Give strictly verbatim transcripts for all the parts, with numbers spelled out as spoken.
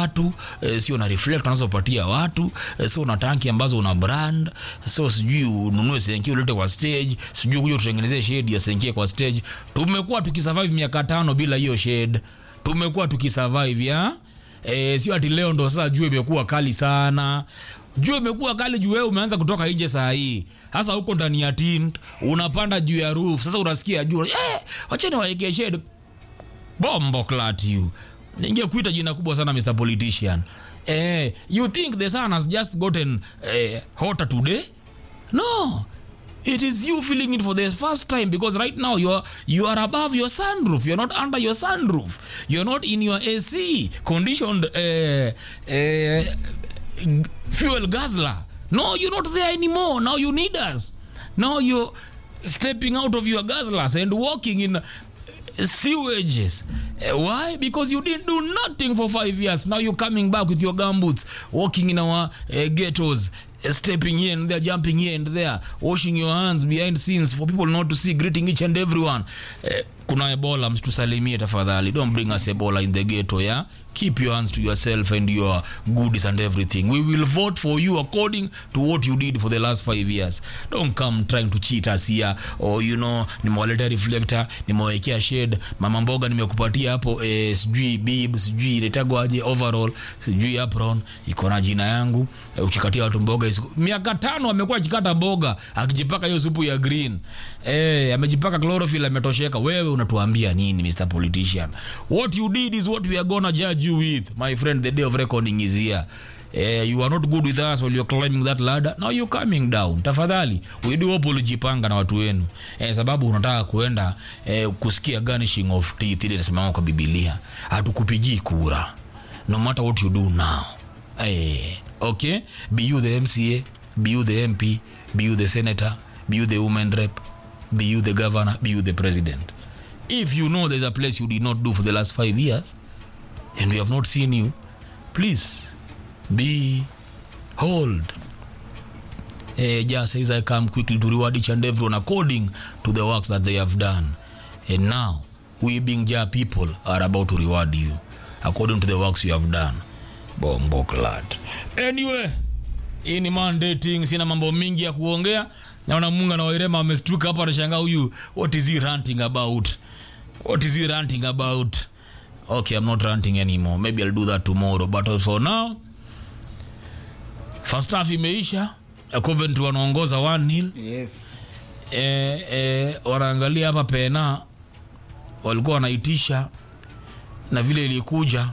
watu, eh, sio na reflect unazopatia watu, eh, sio na tanki ambazo una brand, sio sijui ununue senki ulete kwa stage, sijui kuja tutengenezee shade ya senki kwa stage. Tumekuwa tukisurvive miaka tano bila hiyo shade. Tumekuwa tukisurvive ya eh, sio ati leo ndo sasa jua imekuwa kali sana. Jua imekuwa kali juu wewe umeanza kutoka nje saa hii. Sasa huko ndani ya tint unapanda juu ya roof. Sasa unasikia jua, eh, acha ni waeke shade. Bombo clat you. Ningekuita jina kubwa sana Mister Politician. Eh, you think the sun has just gotten eh, hotter today? No. It is you feeling it for the first time because right now you are you are above your sunroof. You're not under your sunroof. You're not in your A C conditioned uh, uh, fuel guzzler. No, you're not there anymore. Now you need us. Now you're stepping out of your guzzlers and walking in sewages. Uh, why? Because you didn't do nothing for five years. Now you're coming back with your gumboots, walking in our uh, ghettos, uh, stepping here and there, jumping here and there, washing your hands behind scenes for people not to see, greeting each and everyone. Uh, kuna Ebola, msitusalimie tafadhali. Don't bring us Ebola in the ghetto, yeah? Keep your hands to yourself and your goodies and everything. We will vote for you according to what you did for the last five years. Don't come trying to cheat us here. Or, you know, nimewaletea reflector, nimewekea shade, mama mboga nimekupatia hapo, eh, sijui bib, sijui letagwaje, overall, sijui apron, iko na jina yangu. Eh, ukikatia watu mboga, miaka tano amekuwa akikata mboga, akijipaka hiyo supu ya green. Eh, amejipaka chlorophyll, ametosheka. Wewe unatuambia nini, Mister Politician? What you did is what we are gonna judge you with, my friend. The day of reckoning is here. Uh, you are not good with us while you're climbing that ladder. Now you're coming down. Tafadhali, we do apology panga na watu wenu. Eh, sababu unataka kuenda eh, kusikia garnishing of teeth ile inasemwa kwa Biblia. Hatukupigii kura. No matter what you do now. Eh, okay? Be you the M C A, be you the M P, be you the senator, be you the woman rep, be you the governor, be you the president. If you know there's a place you did not do for the last five years and we have not seen you, please be hold. Uh, just says I come quickly to reward each and everyone according to the works that they have done. And now, we being Jah people are about to reward you according to the works you have done. Bombo clat. Anyway, hii ni mandating, sina mambo mingi ya kuongea. Naona Munga na Wairema amestuka hapa anashangaa huyu, what is he ranting about? What is he ranting about? Okay, I'm not ranting anymore. Maybe I'll do that tomorrow. But for now, first half imeisha. Coventry wanaongoza one nil. Yes. Eh, eh, wanaangalia hapa pena. Walikuwa wanaitisha. Na vile ilikuja.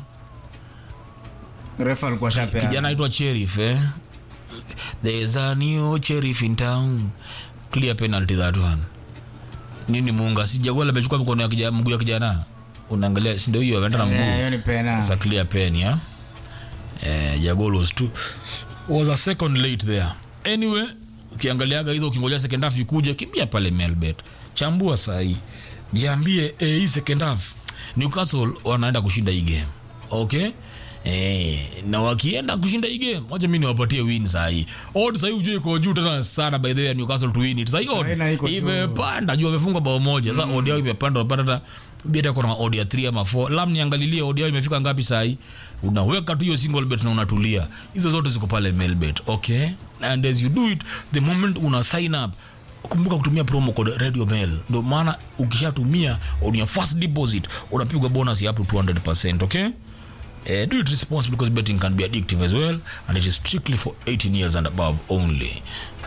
Refa alikuwa shapea. Kijana aitwa Sheriff, eh. There's a new sheriff in town. Clear penalty that one. Nini Munga? Si Jagola amechukua mkono ya kijana, mguu ya kijana. Unaangalia si ndio hiyo ameenda na mguu. Yeah, hiyo ni pena. It's a clear pen, yeah. Eh, Jagola was two was a second late there. Anyway, ukiangaliaga hizo ukingojea second half ikuje, kimbia pale Melbet. Chambua sahi. Jiambie eh, hii second half Newcastle wanaenda kushinda hii game. Okay? Eh, na wakienda kushinda hii game, wacha mimi niwapatie win sahi. Odds sahi ujue iko juu tena sana by the way Newcastle to win it. Sahi odd imepanda juu wamefunga bao moja. Sasa odd yao imepanda wapata beta kuna odd ya three ama four. Lam niangalilie odd yao imefika ngapi sahi. Unaweka tu hiyo single bet na unatulia. Hizo zote ziko pale Melbet. Okay? And as you do it, the moment una sign up, kumbuka kutumia promo code Radio Mel. Ndio maana ukishatumia on your first deposit unapigwa bonus ya up to two hundred percent. Okay? Uh, do it responsibly because betting can be addictive as well, and it is strictly for eighteen years and above only.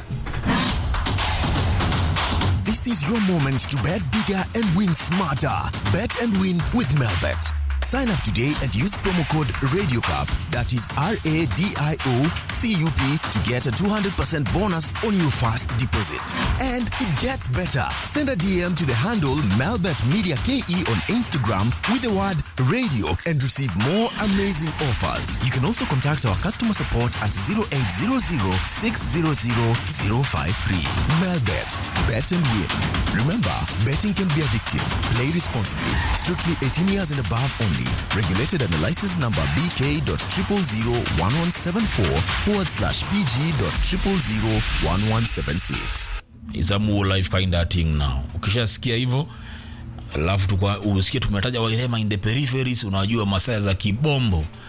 This is your moment to bet bigger and win smarter. Bet and win with Melbet. Sign up today and use promo code RadioCup, that is R A D I O C U P, to get a two hundred percent bonus on your first deposit. And it gets better. Send a D M to the handle Melbet Media K E on Instagram with the word radio and receive more amazing offers. You can also contact our customer support at zero eight zero zero six zero zero zero five three. Melbet. Bet and win. Remember, betting can be addictive. Play responsibly. Strictly eighteen years and above only. Regulated under license number B K dot triple zero one one seven four forward slash P G dot triple zero one one seven six. It's a more life kind of thing now. Ukishasikia hivyo, alafu tukwa usikie tumetaja Wairema in the peripheries, unajua masaa za kibombo.